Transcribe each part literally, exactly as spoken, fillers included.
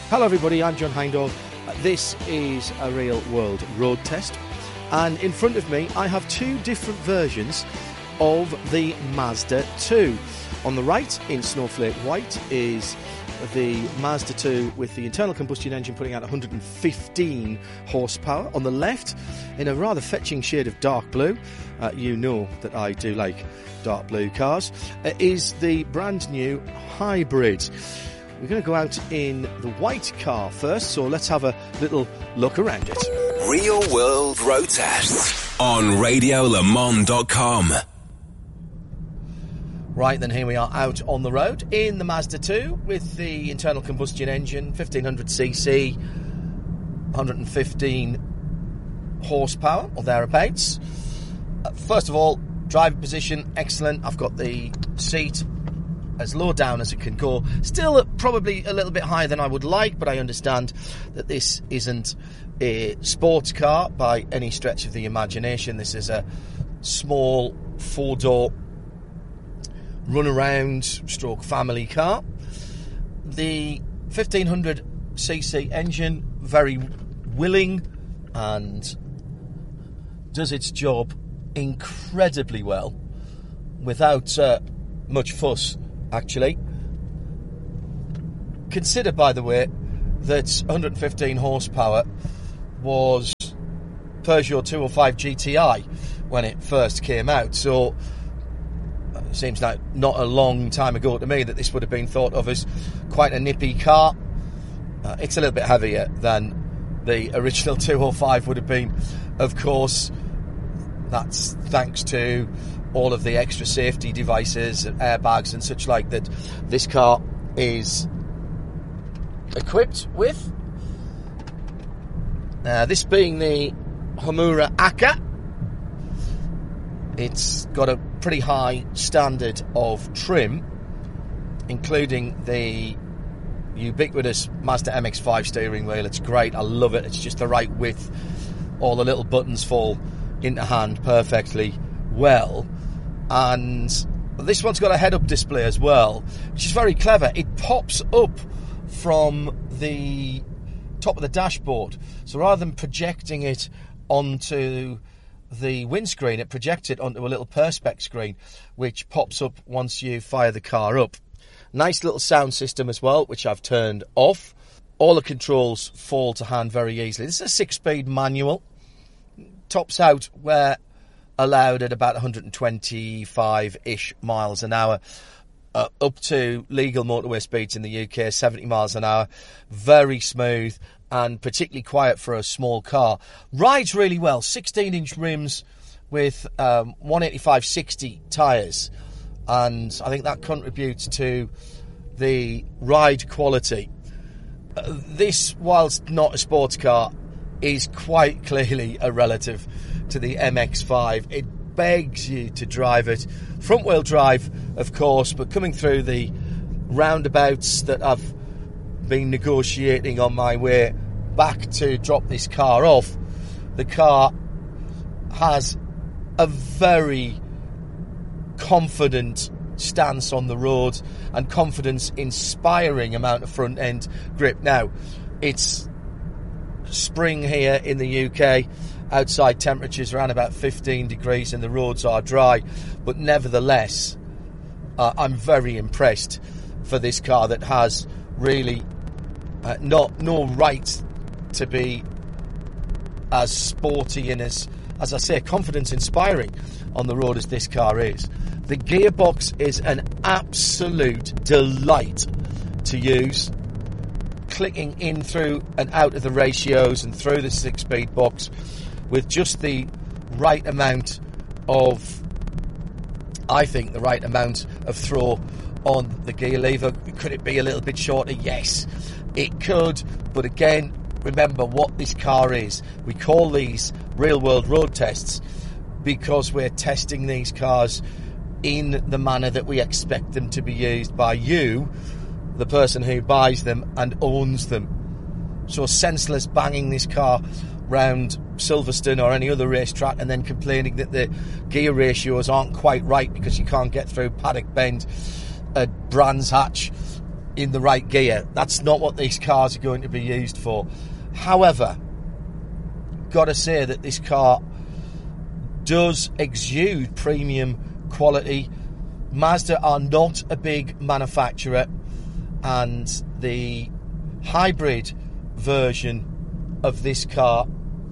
Hello everybody, I'm John Hindhaugh. This is a real world road test, and in front of me I have two different versions of the Mazda two. On the right, in snowflake white, is the Mazda two with the internal combustion engine putting out one hundred fifteen horsepower. On the left, in a rather fetching shade of dark blue, uh, you know that I do like dark blue cars, uh, is the brand new hybrid. We're going to go out in the white car first, so let's have a little look around it. Real World Road Tests on radio le mans dot com. Right, then here we are out on the road in the Mazda two with the internal combustion engine, fifteen hundred c c, one hundred fifteen horsepower or thereabouts. Uh, first of all, driver position, excellent. I've got the seat as low down as it can go. Still probably a little bit higher than I would like, but I understand that this isn't a sports car by any stretch of the imagination. This is a small four-door run-around stroke family car. The fifteen hundred c c engine, very willing and does its job incredibly well without uh, much fuss, actually. Consider, by the way, that one hundred fifteen horsepower was Peugeot two oh five G T I when it first came out, so it seems like not a long time ago to me that this would have been thought of as quite a nippy car. Uh, it's a little bit heavier than the original two oh five would have been, of course. That's thanks to all of the extra safety devices, airbags and such like that this car is equipped with. Uh, this being the Homura Akka, it's got a pretty high standard of trim, including the ubiquitous Mazda M X five steering wheel. It's great, I love it. It's just the right width. All the little buttons fall into hand perfectly well. And this one's got a head-up display as well, which is very clever. It pops up from the top of the dashboard. So rather than projecting it onto the windscreen, it projects it onto a little perspex screen, which pops up once you fire the car up. Nice little sound system as well, which I've turned off. All the controls fall to hand very easily. This is a six-speed manual. Tops out where allowed at about one hundred twenty-five-ish miles an hour, uh, up to legal motorway speeds in the U K, seventy miles an hour. Very smooth and particularly quiet for a small car. Rides really well. sixteen-inch rims with um, one eighty-five sixty tyres, and I think that contributes to the ride quality. Uh, this, whilst not a sports car, is quite clearly a relative to the M X five. It begs you to drive it. Front wheel drive, of course, but coming through the roundabouts that I've been negotiating on my way back to drop this car off, the car has a very confident stance on the road and confidence inspiring amount of front end grip. Now, it's spring here in the U K. Outside temperatures around about fifteen degrees and the roads are dry, but nevertheless uh, I'm very impressed for this car that has really uh, not no right to be as sporty and as as I say confidence inspiring on the road as this car is. The gearbox is an absolute delight to use, clicking in through and out of the ratios and through the six-speed box with just the right amount of, I think, the right amount of throw on the gear lever. Could it be a little bit shorter? Yes, it could. But again, remember what this car is. We call these real-world road tests because we're testing these cars in the manner that we expect them to be used by you, the person who buys them and owns them. So senseless banging this car round Silverstone or any other racetrack and then complaining that the gear ratios aren't quite right because you can't get through Paddock Bend at Brands Hatch in the right gear. That's not what these cars are going to be used for. However, got to say that this car does exude premium quality. Mazda are not a big manufacturer, and the hybrid version of this car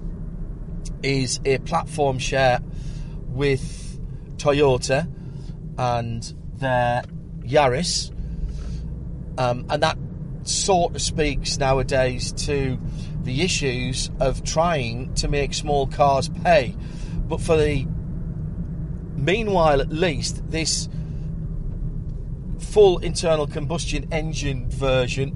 is a platform share with Toyota and their Yaris, um, and that sort of speaks nowadays to the issues of trying to make small cars pay. But for the meanwhile, at least, this full internal combustion engine version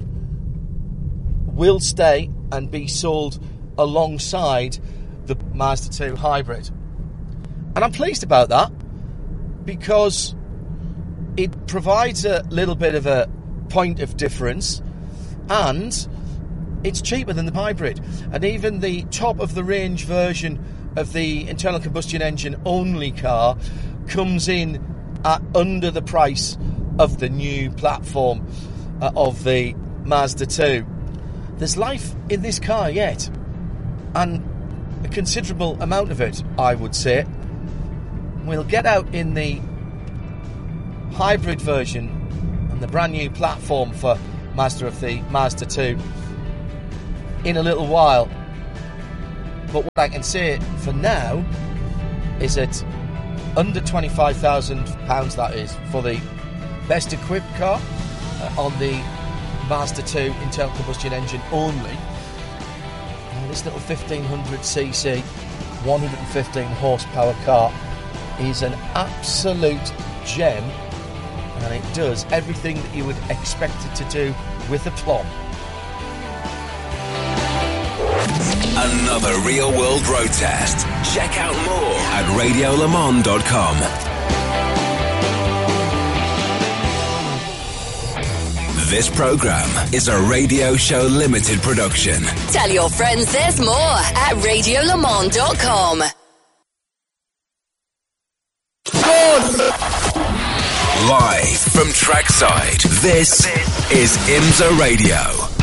will stay and be sold alongside the Mazda two hybrid. And I'm pleased about that, because it provides a little bit of a point of difference, and it's cheaper than the hybrid. And even the top of the range version of the internal combustion engine only car comes in at under the price of the new platform uh, of the Mazda two. There's life in this car yet, and a considerable amount of it, I would say. We'll get out in the hybrid version and the brand new platform for Mazda of the Mazda two in a little while. But what I can say for now is that under twenty-five thousand pounds, that is, for the best equipped car uh, on the Mazda two internal combustion engine only. And this little fifteen hundred c c, one hundred fifteen horsepower car is an absolute gem, and it does everything that you would expect it to do with a plot. Another real world road test. Check out more at radio le mans dot com. This program is a Radio Show Limited production. Tell your friends there's more at radio le mans dot com. Live from trackside, this is IMSA Radio.